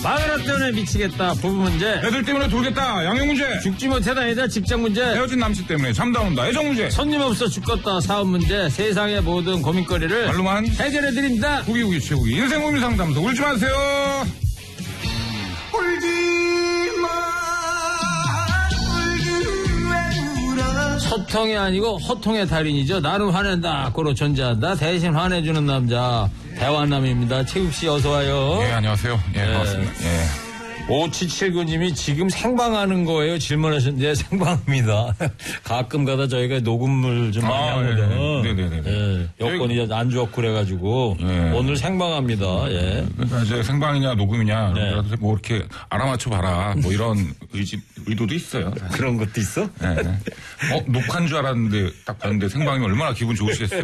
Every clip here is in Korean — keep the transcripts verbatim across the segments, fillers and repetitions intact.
마누라 때문에 미치겠다. 부부 문제. 애들 때문에 돌겠다. 양육 문제. 죽지 못하다 애자 직장 문제. 헤어진 남친 때문에 잠도 안 온다. 애정 문제. 손님 없어 죽겠다. 사업 문제. 세상의 모든 고민거리를 말로만 해결해드립니다. 구기구기 최고기 인생 고민 상담소. 울지 마세요. 울지 마. 소통이 아니고 호통의 달인이죠. 나는 화낸다. 고로 존재한다. 대신 화내주는 남자 대화남입니다. 최국씨 어서와요. 예, 안녕하세요. 예, 예. 반갑습니다. 예. 오칠칠구 님이 지금 생방하는 거예요. 질문하셨는데 생방입니다. 가끔 가다 저희가 녹음을 좀 많이 아, 하거든. 예. 네네네. 예. 여건이 안 좋고 그래가지고 예. 오늘 생방합니다. 예. 그러니까 이제 생방이냐 녹음이냐 네. 뭐 이렇게 알아맞혀 봐라 뭐 이런 의지 의도도 있어요. 그런 것도 있어? 네. 어 녹화인 줄 알았는데 딱 봤는데 생방이면 얼마나 기분 좋으시겠어요.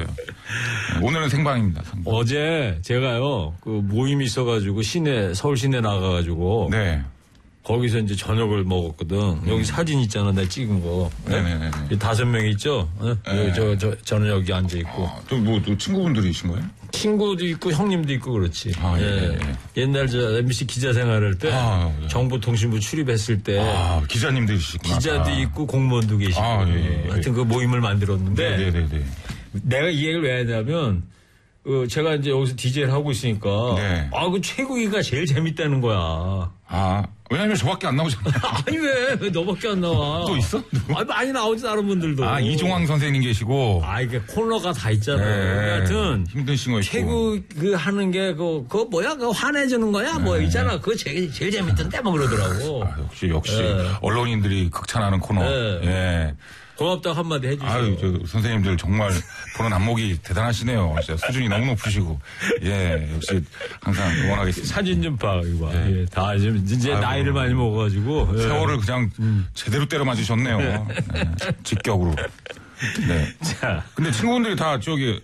오늘은 생방입니다. 생방. 어제 제가요 그 모임이 있어가지고 시내 서울 시내 나가가지고 네. 거기서 이제 저녁을 먹었거든. 음. 여기 사진 있잖아, 내가 찍은 거. 네네네. 네? 다섯 명 있죠? 네. 저, 저, 저는 여기 앉아있고. 아, 또 뭐, 또 친구분들이신 거예요? 친구도 있고, 형님도 있고, 그렇지. 아, 예. 예. 예. 옛날 저 엠비씨 기자 생활할 때, 아, 예. 정보통신부 출입했을 때. 아, 기자님들이시구나. 기자도 아. 있고, 공무원도 계시고. 아, 예, 예. 하여튼 그 모임을 만들었는데. 네네네. 내가 이 얘기를 왜 하냐면, 어, 제가 이제 여기서 디제이를 하고 있으니까. 네. 아, 그 최국이가 제일 재밌다는 거야. 아, 왜냐면 저밖에 안 나오잖아요. 아니, 왜? 왜 너밖에 안 나와? 또 있어? 아, 많이 나오지, 다른 분들도. 아, 이종황 선생님 계시고. 아, 이게 코너가 다 있잖아. 네. 하여튼. 힘드신 거 있고. 최고 그 하는 게, 그, 그거 뭐야? 그거 화내주는 거야? 뭐 있잖아. 그거 제일, 제일 재밌던데? 막 그러더라고. 아, 역시, 역시. 네. 언론인들이 극찬하는 코너. 네. 예. 고맙다고 한마디 해주세요. 아유, 저 선생님들 정말 보는 안목이 대단하시네요. 진짜 수준이 너무 높으시고. 예, 역시 항상 응원하겠습니다. 사진 좀 봐, 이거 봐. 네. 예, 다 지금 이제 아이고. 나이를 많이 먹어가지고. 예. 세월을 그냥 음. 제대로 때려 맞으셨네요. 네. 직격으로. 네. 자. 근데 친구분들이 다 저기,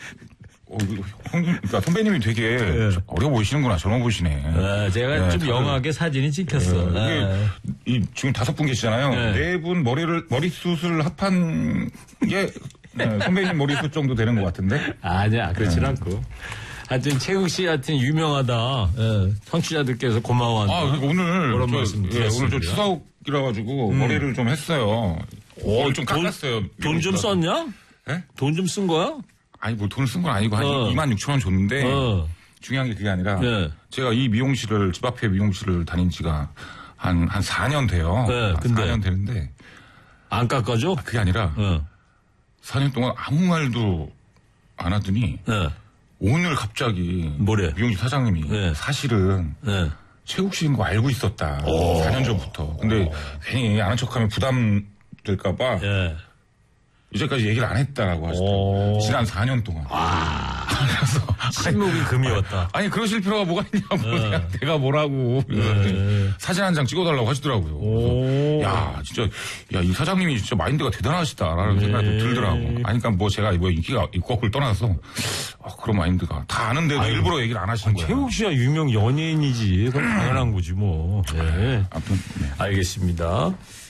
어, 형님, 그러니까 선배님이 되게 네. 어려 보이시는구나. 젊어 보이시네. 아, 제가 네, 좀 다들, 영하게 사진이 찍혔어. 네. 네. 이게 이, 지금 다섯 분 계시잖아요. 네 분 네 머리를, 머리숱을 합한 게 네, 선배님 머리숱 정도 되는 것 같은데? 아니야, 그렇진 네. 않고. 하여튼 최국 씨 하여튼 유명하다. 예, 청취자들께서 고마워한다. 아, 그러니까 오늘 그런 저, 말씀 예, 오늘 저 추석이라 가지고 음. 머리를 좀 했어요. 오, 좀 깎았어요. 돈 좀 썼냐? 네? 돈 좀 쓴 거야? 아니 뭐 돈을 쓴 건 아니고 한 어. 이만 육천 원 줬는데 어. 중요한 게 그게 아니라 네. 제가 이 미용실을 집 앞에 미용실을 다닌 지가 한 한 사 년 돼요. 네, 근데 사 년 되는데 안 깎아줘? 그게 아니라 어. 사 년 동안 아무 말도 안 하더니 네. 오늘 갑자기 뭐래? 미용실 사장님이 네. 사실은 네. 최국 씨인 거 알고 있었다. 오. 사 년 전부터. 근데 오. 괜히 아는 척하면 부담 될까 봐 네. 이제까지 얘기를 안 했다라고 하시더라고요. 지난 사 년 동안. 와. 그래서 침묵이 금이었다. 아니 그러실 필요가 뭐가 있냐고. 네. 내가, 내가 뭐라고. 네. 사진 한 장 찍어달라고 하시더라고요. 야 진짜 야 이 사장님이 진짜 마인드가 대단하시다라는 네. 생각이 좀 들더라고. 아니 그러니까 뭐 제가 뭐 인기가 있고를 떠나서 어, 그런 마인드가 다 아는데도 아유, 일부러 얘기를 안 하시는 거예요. 최국 씨가 유명 연예인이지. 그건 당연한 거지 뭐. 네. 아무튼 네. 알겠습니다.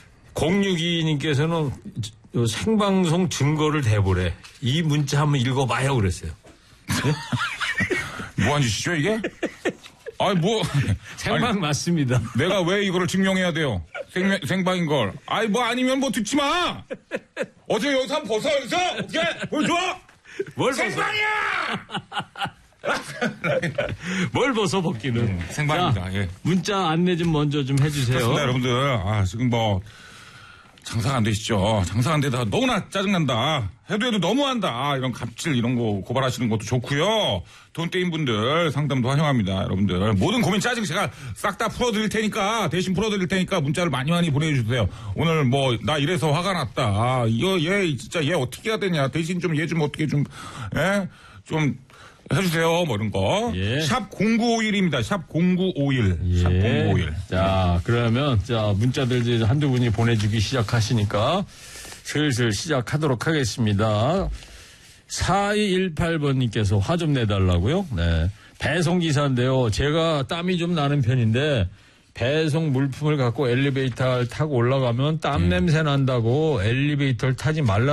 공육이 님께서는 생방송 증거를 대보래. 이 문자 한번 읽어봐요 그랬어요. 뭐한 짓이죠 이게? 아니 뭐 생방 아니, 맞습니다. 내가 왜 이거를 증명해야 돼요? 생, 생방인 걸. 아니 뭐 아니면 뭐 듣지 마. 어제 여기서 한번 벗어 여기서 어떻게 보여줘? 뭘 생방이야. 뭘 벗어 벗기는 음, 생방입니다. 자, 예. 문자 안내 좀 먼저 좀 해주세요. 그렇습니다, 여러분들. 아 지금 뭐. 장사가 안 되시죠. 장사가 안 되다 너무나 짜증난다. 해도 해도 너무한다. 이런 갑질 이런 거 고발하시는 것도 좋고요. 돈 떼인 분들 상담도 환영합니다. 여러분들 모든 고민 짜증 제가 싹 다 풀어드릴 테니까 대신 풀어드릴 테니까 문자를 많이 많이 보내주세요. 오늘 뭐 나 이래서 화가 났다. 아, 이거 얘 진짜 얘 어떻게 해야 되냐. 대신 좀 얘 좀 어떻게 좀 예? 좀 해주세요. 뭐 이런 거. 예. 샵 공구오일입니다. 샵 공구오일. 예. 샵 공구오일. 자, 그러면 자 문자들 이제 한두 분이 보내주기 시작하시니까 슬슬 시작하도록 하겠습니다. 사이일팔 번님께서 화 좀 내달라고요? 네. 배송기사인데요. 제가 땀이 좀 나는 편인데 배송 물품을 갖고 엘리베이터를 타고 올라가면 땀 음. 냄새 난다고 엘리베이터를 타지 말라